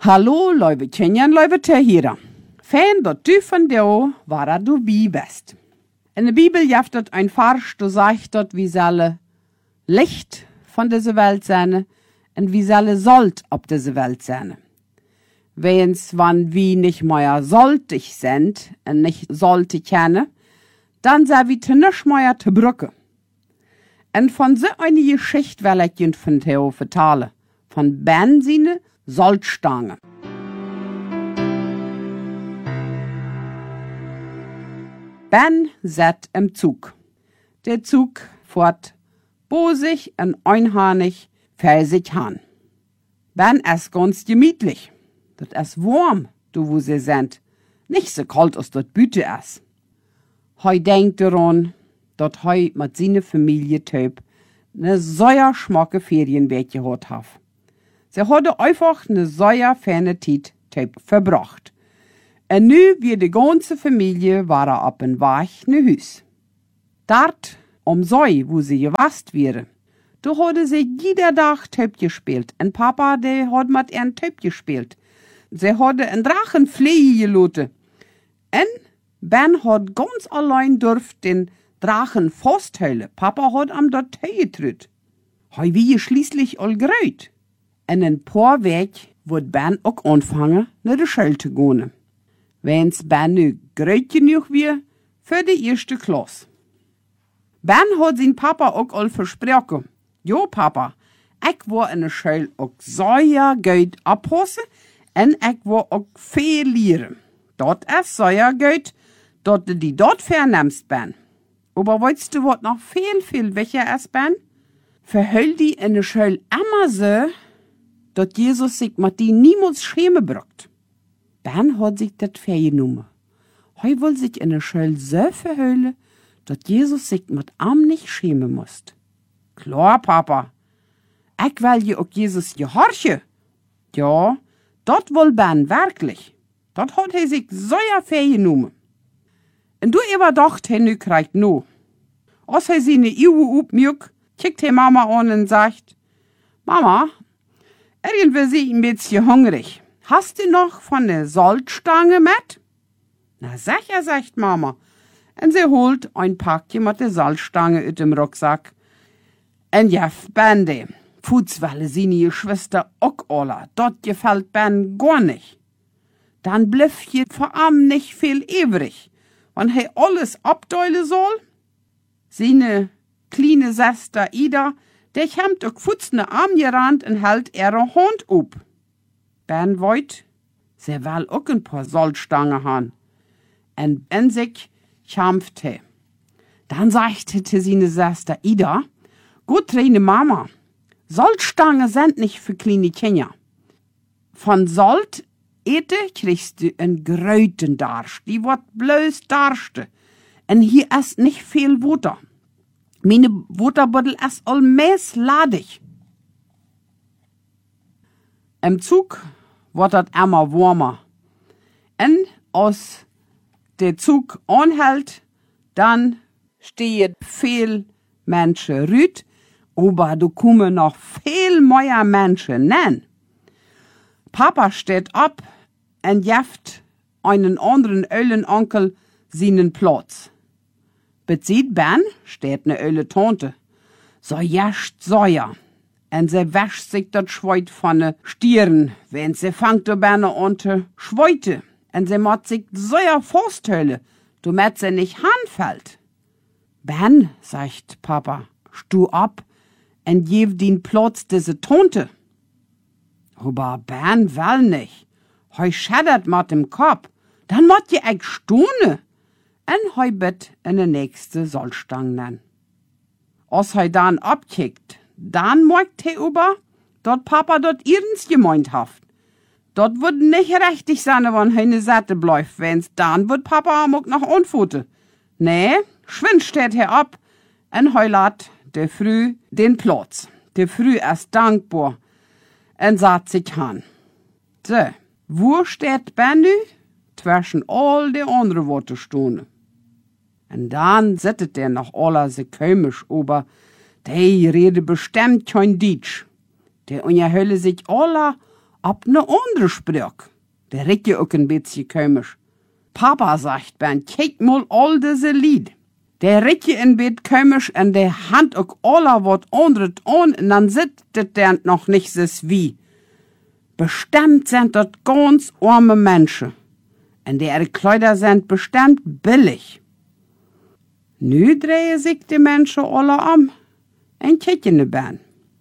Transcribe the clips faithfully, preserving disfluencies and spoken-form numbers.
Hallo, lieve Kenjan, lieve Tehira. Fijn dat du van jou waar du bij bist. In de Bibel jaft dat ein Vers, du sagt dat wie selle Licht von dieser Welt sein und wie selle sollt op dieser Welt sein. Wenn's, wann wie nicht mehr soltig sind und nicht sollte kennen, dann sei wie te nisch mehr te brücke. Und von so eine Geschichte will ich Ihnen von Theo vertellen. Von Ben seine Salzstange. Ben sitzt im Zug. Der Zug fährt bosig und einhornig für sich han. Ben ist ganz gemütlich. Das ist warm, du wo sie sind. Nicht so kalt, als das Büte ist. Hei denkt daran, dass hei mit seiner Familie töp ne sehr schmacke Ferienweg gehabt hat. Sie hatte einfach ne sehr ferne Zeit töp verbracht. Und nu wie die ganze Familie war er ab en Weg ne Hüs. Dort, um Sei, wo sie gewast wäre, da hatte sie jeder Tag töp gespielt. Und Papa, der hat mit ihren töp gespielt. Sie hatte en Drachenfliege geloten. Und Ben hat ganz allein dürft den Drachen festhalten. Papa hat am dort getrüt. Hei wie schließlich all gröt. In ein paar Weg wird Ben auch anfangen, nach der Schule zu gehen. Wenn's Ben nu gröt genug wie für die erste Klasse. Ben hat sein Papa auch all versprochen. Jo, Papa, ich will in der Schule auch sehr gut abpassen und ich will auch viel lernen. Dort ist sehr gut, dass du die dort vernimmst, Ben. Aber weißt du, was noch viel, viel wichtiger ist, Ben? Verhöll die in der Schule immer so, dass Jesus sich mit die niemals schämen braucht. Ben hat sich das vorgenommen. Heu will sich in der Schule so verhüllen, dass Jesus sich mit ihm nicht schämen muss. Klar, Papa. Ich will ja auch Jesus gehorchen. Ja, das will Ben wirklich. Das hat er sich so vorgenommen. Und du überdacht, er nu kriegt no. Als er seine Iwe upmjuk, kickt er Mama an und sagt, Mama, irgendwie sie ein bisschen hungrig. Hast du noch von der Salzstange mit? Na sicher, sagt Mama. Und sie holt ein Packchen mit der Salzstange aus dem Rucksack. Und ja, Bande, Futzwelle seine Geschwister auch alle. Dort gefällt Ben gar nicht. Dann bliff je vor ihm nicht viel übrig. Wenn er alles abteilen soll, seine kleine Schwester Ida, der kommt auch futzne Arm gerannt und hält ihre Hand up. Ben wollt, sie will auch ein paar Salzstangen haben. Und in sich kämpfte. Dann sagte seine Schwester Ida, gut, reine Mama, Salzstangen sind nicht für kleine Kinder. Von Salt ete kriegst du en gröten Darsch, die wird bloß Darste. Und hier ist nicht viel Wasser. Meine Wasserbottle ist allmäß ladig. Im Zug wird das immer warmer. Und als der Zug anhält, dann steht viel Menschen rüt, aber du kommen noch viel mehr Menschen nen. Papa steht ab und jeft einen anderen Ölenonkel seinen Platz. Bezieht Ben steht ne Öle Tante. So jascht Säuer. Und sie wäscht sich dat Schweut von ne Stirn, wenn sie fangt o Ben an zu schweute. Und sie macht sich Säuer Forsthölle, du met sie nicht hanfällt. Ben, sagt Papa, stu ab und gib den Platz diese Tante. Aber Ben will nicht. Heu schädert mit dem Kopf. Dann mott je eig stune. En heu bitt in de nächste Salzstange nen. Als heu dann abkickt, dann moigt he über, dort Papa dort ihrens gemeint haft. Dort wird nicht richtig sein, wenn he ne Seite bleibt, wenn's dann wird Papa amok noch anfute. Nee, schwind steht he ab, en heu lat de Früh den Platz. De Früh ist dankbar en sagt sich han. So, wo steht Ben nu? Zwischen all de andere Worte Und dann sittet der noch aller se komisch ober, der rede bestimmt kein Deutsch. Der unterhölle sich aller ab ne andere Sprüch. Der redt ja auch ein bisschen komisch. Papa sagt Ben, kijk mal all diese Lied. Der redt ja ein bisschen komisch und der hand auch aller wat anderes an und dann sitzt der noch nicht so wie. Bestimmt sind dort ganz arme Menschen. Und ihre Kleider sind bestimmt billig. Nu drehen sich die Menschen alle um und kicken Ben.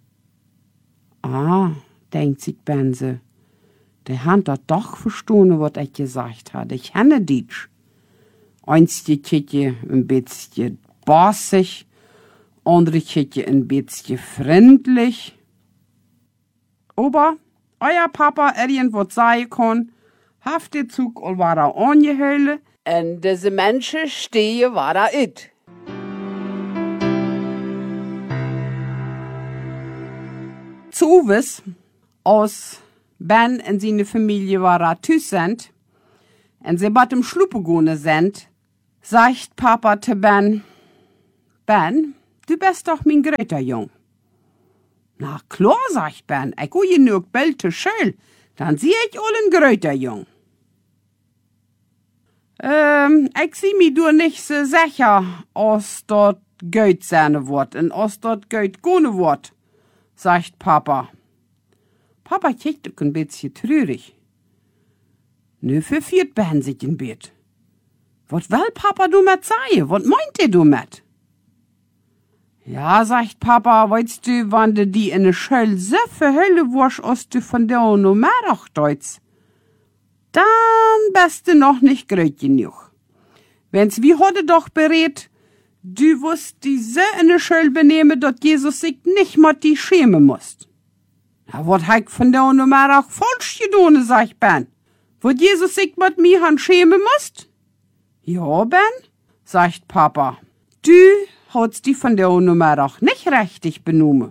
Ah, denkt sich Ben so. Der hat doch verstanden, was ich gesagt habe. Ich kenne Deutsch. Eins die Kitje ein bisschen bossig, andere Kitje ein bisschen freundlich. Aber euer Papa irgendwas sagen kann, haft der Zug all war er angeheulen, und diese Menschen stehen war er it. Zuwes aus Ben und seine Familie war er tüß sind, und sie bat im Schluppe gone sind, sagt Papa zu Ben, Ben, du bist doch mein gröter Jung. Na klar, sagt Ben, ich go je nur bald zur Schule, dann sieh ich all ein gröter Jung. Ähm, ich sieh mi du nicht so sicher, als dort Geld seine Wort und als dort Geld gone Wort, sagt Papa. Papa kickt auch ein bisschen trürig. Nu verfiert Ben sich in Bett. Wat will Papa du mit sagen? Wat meint ihr du mit? Ja, sagt Papa, weißt du, wann du die in ne Schöll so verhüllen wirst, als du von der no mehr auch deutsch, dann bist du noch nicht gröt genug. Wenn's wie heute doch berät, du wirst die so in ne Schöll benehmen, dass Jesus sich nicht mal die schämen musst. Na, wat heik von der no mehr auch falsch gedone, sagt Ben. Wat Jesus sich mit mir han schämen musst? Ja, Ben, sagt Papa, du hast die von der Nummer auch nicht richtig benommen.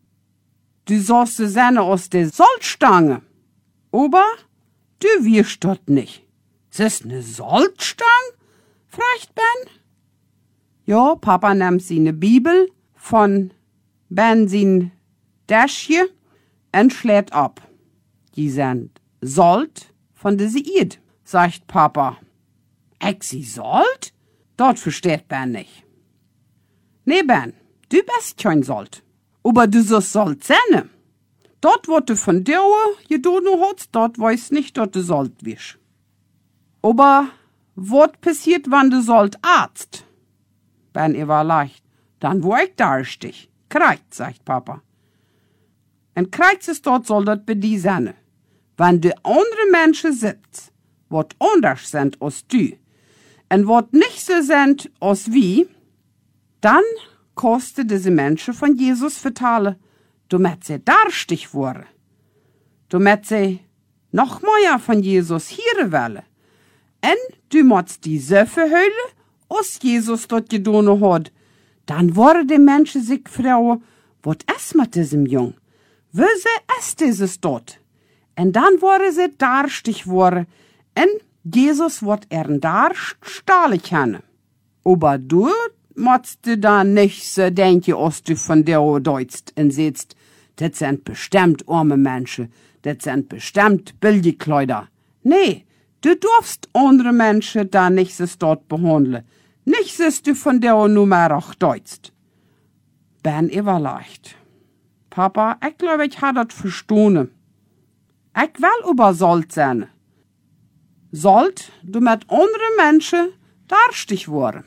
Du sollst die Sahne aus der Salzstange. Aber du wirst dort nicht. Es ist ne Salzstange? fragt Ben. Ja, Papa nimmt seine Bibel von Ben sein Täschchen und schlägt ab. Die sind Salt von der Seid, sagt Papa. Ich sie Salt? Dort versteht Ben nicht. Nee, Ben, du bist kein Salt. Aber du sollst Salt sein. Dort, wo du von dir gedono hast, dort weiß nicht, dass du Salt bist. Aber was passiert, wenn du Salt arzt? Ben, er war leicht. Dann wo ich da stich. Kreuz, sagt Papa. Ein Kreuz ist dort, soll dort bei dir sein. Wenn du andere Menschen sitzt, wat anders sind als du, und wat nicht so sind als wie, dann kostet diese Menschen von Jesus vertalen, damit sie darstig wurden. Damit sie noch mehr von Jesus hören wollen. Und du musst die so verhüllen, als Jesus dort getan hat. Dann wollen die Menschen sich fragen, was ist mit diesem Jungen? Wo ist dieses dort? Und dann wollen sie darstig worden. Und Jesus wird ihren Darst stahlen können. Aber du musst du da nicht so denken, als du von der deutst und sitzt, das sind bestimmt arme Menschen, das sind bestimmt Billigkleider. Nee, du darfst andere Menschen da nicht so dort behandeln. Nicht so du von der Nummer auch deutst. Ben überleicht. Papa, ich glaube, ich habe das verstanden. Ich will über Salt sein. Salt, du mit anderen Menschen darstig worden.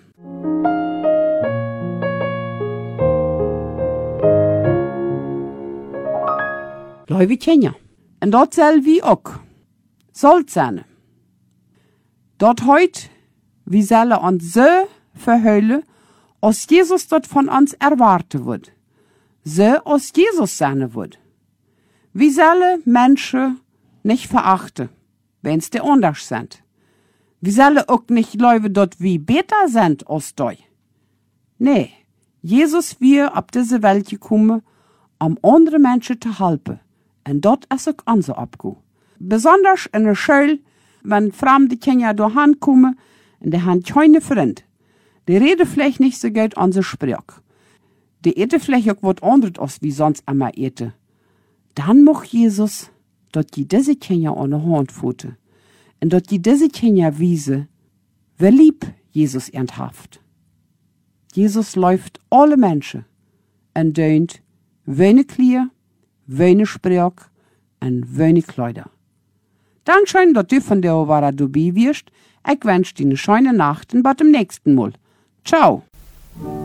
Leute kennen. Und dort soll wie auch Salt sein. Dort heut, wie sollen uns so verhüllen, als Jesus dort von uns erwarten wird. So als Jesus sein wird. Wie sollen Menschen nicht verachten, wenn's die anders sind. Wie sollen auch nicht Leute dort wie besser sind als du. Nee, Jesus wir ab diese Welt gekommen, um andere Menschen zu helfen. Und dort ist auch unser Abgu. Besonders in der Schule, wenn fremde Kinder da kommen, und die haben keine Freund. Die reden vielleicht nicht so gut unser Sprach. Die eten vielleicht auch was anderes als wie sonst immer eten. Dann muss Jesus dat die diese Kinder an der Hand voeten. En dat die diese Kinder wiese, wer lieb Jesus ernsthaft. Jesus läuft alle Menschen en deunt wenig Klier, wenig Sprach en wenig Kleider. Dankeschön, dat du von der Ovara dabei wirst. Ich wünsche dir eine schöne Nacht und bis zum nächsten Mal. Ciao.